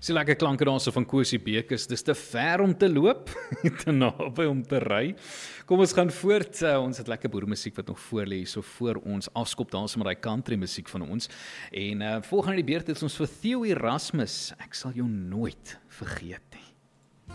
So lekker klanke daarso van Kosie Bekes, dis te ver om te loop, te naby om te ry. Kom ons gaan voort, ons het lekker boeremusiek wat nog voor lê, so voor ons afskop daarso met die country musiek van ons. En volgende die beurt is ons vir Theo Erasmus, ek sal jou nooit vergeet.